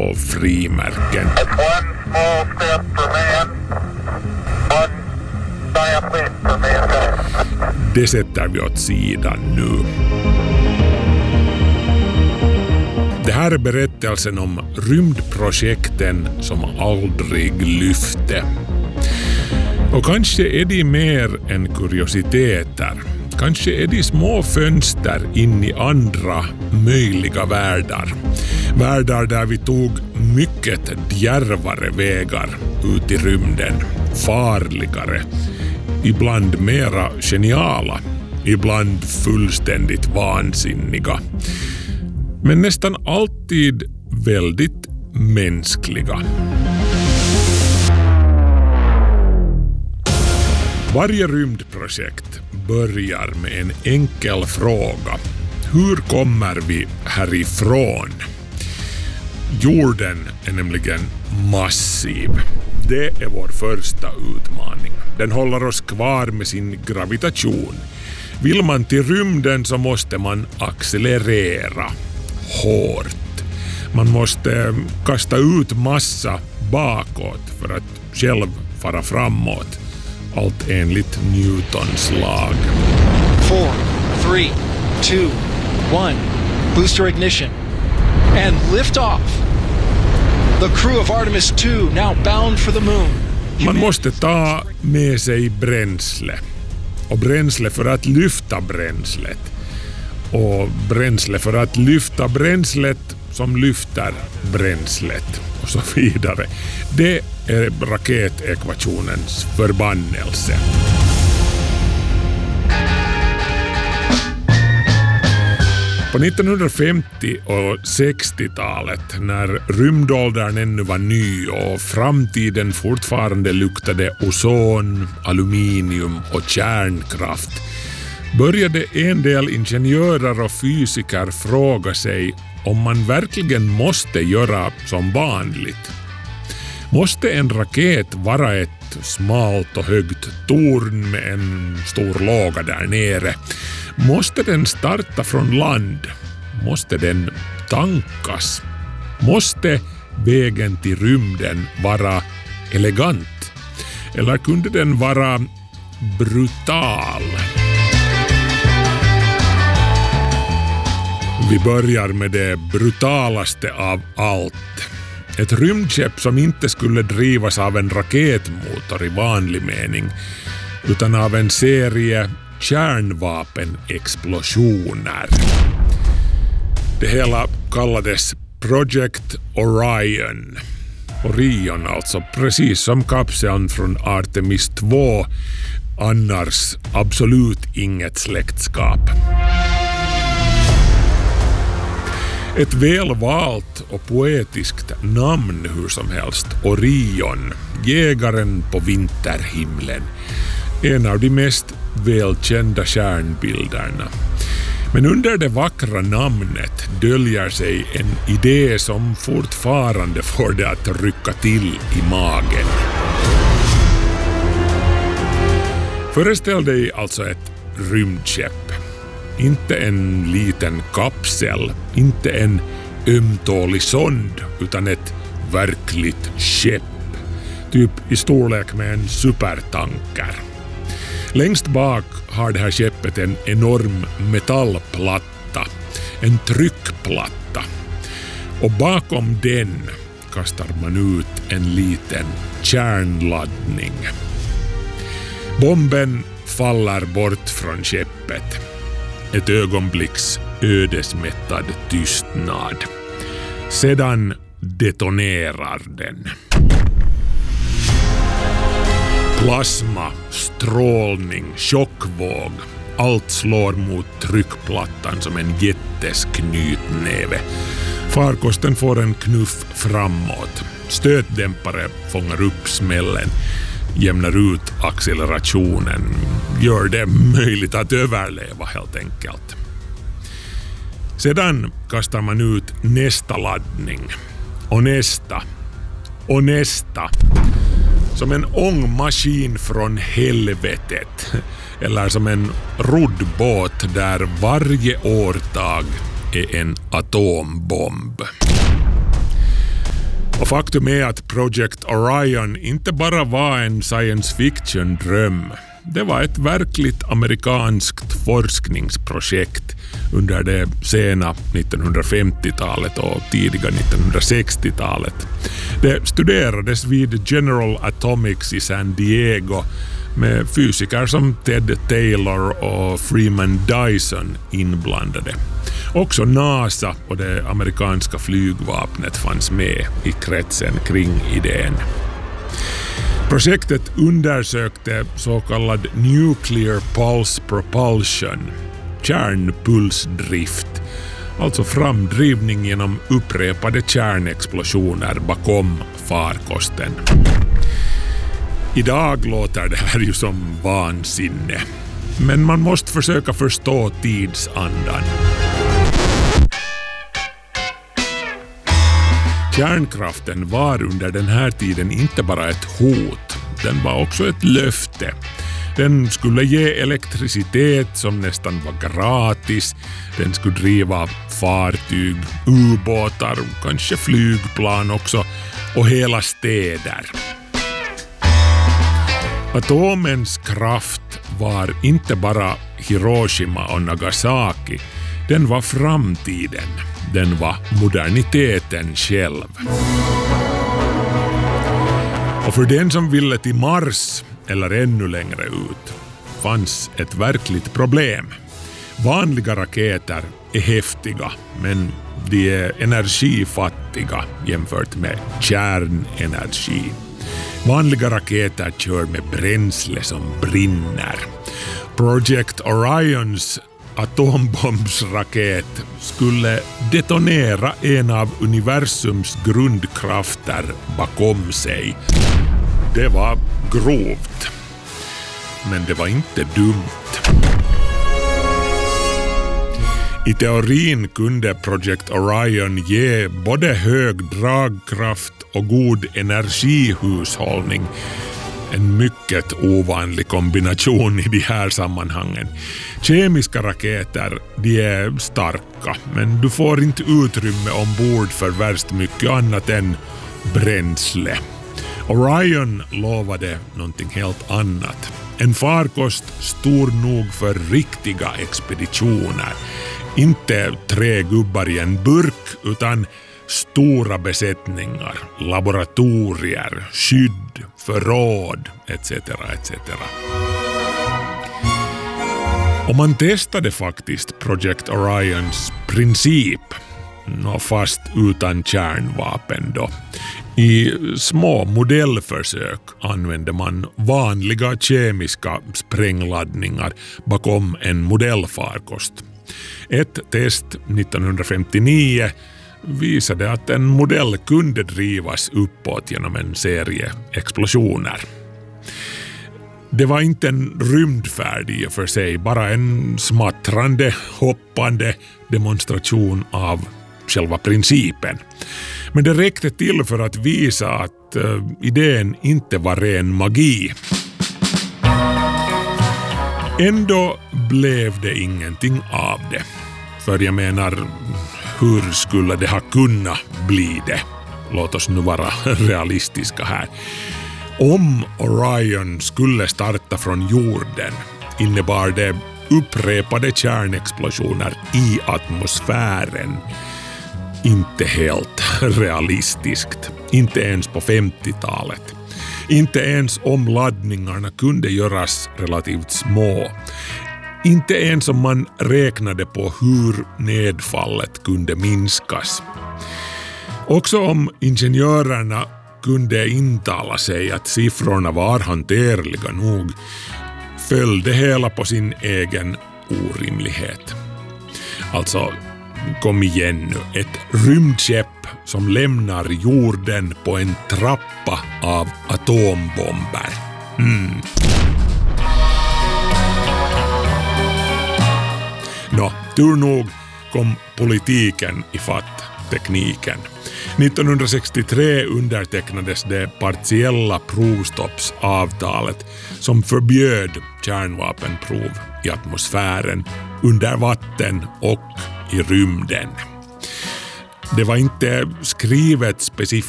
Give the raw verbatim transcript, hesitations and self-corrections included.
och frimärken. Det sätter vi åt sidan nu. Det här är berättelsen om rymdprojekten som aldrig lyfte. Och kanske är de mer än kuriositeter. Kanske är de små fönster in i andra möjliga världar. Världar där vi tog mycket djärvare vägar ut i rymden. Farligare. Ibland mera geniala. Ibland fullständigt vansinniga. Men nästan alltid väldigt mänskliga. Varje rymdprojekt börjar med en enkel fråga. Hur kommer vi härifrån? Jorden är nämligen massiv. Det är vår första utmaning. Den håller oss kvar med sin gravitation. Vill man till rymden så måste man accelerera hårt. Man måste kasta ut massa bakåt för att själv fara framåt. Allt enligt Newtons lag. Four, three, two, one. Booster ignition. And lift off. The crew of Artemis two now bound for the moon. Man måste ta med sig bränsle. Och bränsle för att lyfta bränslet. Och bränsle för att lyfta bränslet som lyfter bränslet. Och så vidare. Det är raketekvationens förbannelse. På nittonhundrafemtio- och sextiotalet, när rymdåldern ännu var ny och framtiden fortfarande luktade ozon, aluminium och kärnkraft, började en del ingenjörer och fysiker fråga sig om man verkligen måste göra som vanligt. Måste en raket vara ett smalt och högt torn med en stor låga där nere? Måste den starta från land? Måste den tankas? Måste vägen till rymden vara elegant? Eller kunde den vara brutal? Vi börjar med det brutalaste av allt. Ett rymdskepp som inte skulle drivas av en raketmotor i vanlig mening, utan av en serie kärnvapenexplosioner. Det hela kallades Project Orion. Orion alltså, precis som kapseln från Artemis två, annars absolut inget släktskap. Ett välvalt och poetiskt namn hur som helst, Orion, jägaren på vinterhimlen. En av de mest välkända stjärnbilderna. Men under det vackra namnet döljer sig en idé som fortfarande får det att rycka till i magen. Föreställ dig alltså ett rymdskepp. Inte en liten kapsel, inte en ömtålig sond, utan ett verkligt skepp. Typ i storlek med en supertanker. Längst bak har det här skeppet en enorm metallplatta, en tryckplatta. Och bakom den kastar man ut en liten kärnladdning. Bomben faller bort från skeppet. Ett ögonblicks ödesmättad tystnad. Sedan detonerar den. Plasma, strålning, chockvåg. Allt slår mot tryckplattan som en jättesknytnäve. Farkosten får en knuff framåt. Stötdämpare fångar upp smällen, jämnar ut accelerationen, gör det möjligt att överleva helt enkelt. Sedan kastar man ut nästa laddning. Och nästa. Och nästa. Som en ångmaskin från helvetet. Eller som en roddbåt där varje årtag är en atombomb. Och faktum är att Project Orion inte bara var en science fiction-dröm. Det var ett verkligt amerikanskt forskningsprojekt under det sena nittonhundrafemtiotalet och tidiga nittonhundrasextiotalet. Det studerades vid General Atomics i San Diego med fysiker som Ted Taylor och Freeman Dyson inblandade. Också NASA och det amerikanska flygvapnet fanns med i kretsen kring idén. Projektet undersökte så kallad Nuclear Pulse Propulsion, kärnpulsdrift, alltså framdrivning genom upprepade kärnexplosioner bakom farkosten. Idag låter det här ju som vansinne, men man måste försöka förstå tidsandan. Kärnkraften var under den här tiden inte bara ett hot, den var också ett löfte. Den skulle ge elektricitet som nästan var gratis, den skulle driva fartyg, ubåtar, kanske flygplan också och hela städer. Atomens kraft var inte bara Hiroshima och Nagasaki, den var framtiden. Den var moderniteten själv. Och för den som ville till Mars eller ännu längre ut fanns ett verkligt problem. Vanliga raketer är häftiga, men de är energifattiga jämfört med kärnenergi. Vanliga raketer kör med bränsle som brinner. Project Orions atombombsraket skulle detonera en av universums grundkrafter bakom sig. Det var grovt, men det var inte dumt. I teorin kunde Project Orion ge både hög dragkraft och god energihushållning. En mycket ovanlig kombination i de här sammanhangen. Kemiska raketer, de är starka, men du får inte utrymme ombord för värst mycket annat än bränsle. Orion lovade någonting helt annat. En farkost stor nog för riktiga expeditioner. Inte tre gubbar i en burk, utan stora besättningar, laboratorier, skydd, förråd, et cetera et cetera. Och man testade faktiskt Project Orions princip, fast utan kärnvapen då. I små modellförsök använde man vanliga kemiska sprängladdningar bakom en modellfarkost. Ett test nittonhundrafemtionio visade att en modell kunde drivas uppåt genom en serie explosioner. Det var inte en rymdfärd i och för sig, bara en smattrande, hoppande demonstration av själva principen. Men det räckte till för att visa att uh, idén inte var ren magi. Ändå blev det ingenting av det. För jag menar, hur skulle det ha kunnat bli det? Låt oss nu vara realistiska här. Om Orion skulle starta från jorden innebar det upprepade kärnexplosioner i atmosfären. Inte helt realistiskt. Inte ens på femtiotalet. Inte ens om laddningarna kunde göras relativt små. Inte ens om man räknade på hur nedfallet kunde minskas. Också om ingenjörerna kunde intala sig att siffrorna var hanterliga nog, föll det hela på sin egen orimlighet. Alltså, kom igen nu, ett rymdskepp som lämnar jorden på en trappa av atombomber. Mm. Nå, tur nog kom politiken ifatt tekniken. nittonhundrasextiotre undertecknades det partiella provstoppsavtalet som förbjöd kärnvapenprov i atmosfären, under vatten och i rymden. Det var inte skrivet specifikt